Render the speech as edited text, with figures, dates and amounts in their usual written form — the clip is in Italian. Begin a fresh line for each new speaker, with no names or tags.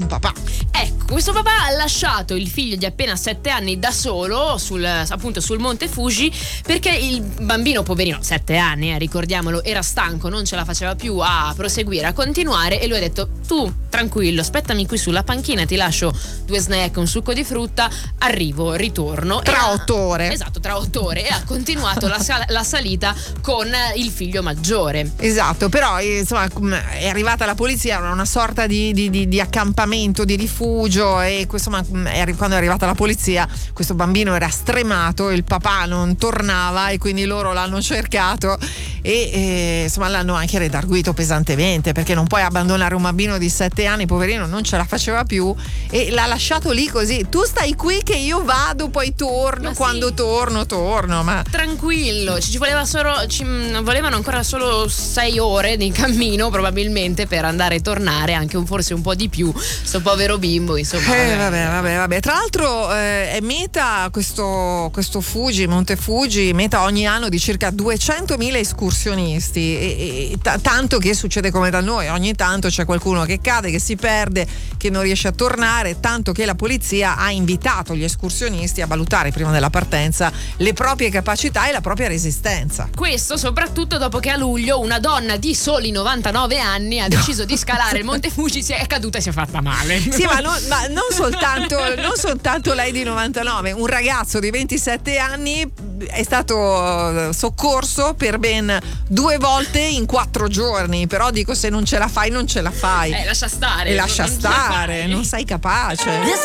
un papà.
Ecco, questo papà ha lasciato il figlio di appena 7 anni da solo appunto sul Monte Fuji, perché il bambino, poverino, 7 anni, ricordiamolo, era stanco, non ce la faceva più a proseguire, a continuare, e lui ha detto: tu tranquillo, aspettami qui sulla panchina, ti lascio 2 snack, un succo di frutta, arrivo, ritorno.
Tra 8 ore.
Esatto, tra 8 ore. E ha continuato la salita con il figlio maggiore.
Esatto, però insomma è arrivata la polizia, era una sorta di accampamento, di rifugio, e quando è arrivata la polizia questo bambino era stremato, il papà non tornava e quindi loro l'hanno cercato e insomma l'hanno anche redarguito pesantemente, perché non puoi abbandonare un bambino di 7 anni, poverino, non ce la faceva più e l'ha lasciato lì così: tu stai qui che io vado, poi torno, quando torno, ma
tranquillo, ci volevano ancora solo 6 ore di cammino probabilmente per andare e tornare, anche forse un po' di più, sto povero bimbo, insomma.
Vabbè. Tra l'altro è meta questo Fuji, Monte Fuji, meta ogni anno di circa 200.000 escursionisti e tanto che succede come da noi, ogni tanto c'è qualcuno che cade, che si perde, che non riesce a tornare, tanto che la polizia ha invitato gli escursionisti a valutare prima della partenza le proprie capacità e la propria resistenza.
Questo soprattutto dopo che a luglio una donna di soli 99 anni ha deciso di scalare il Monte Fuji, è caduta e si è fatta male.
Sì, ma non soltanto lei di 99, un ragazzo di 27 anni è stato soccorso per ben 2 volte in 4 giorni, però dico, se non ce la fai non ce la fai.
Lascia stare.
Non sei capace.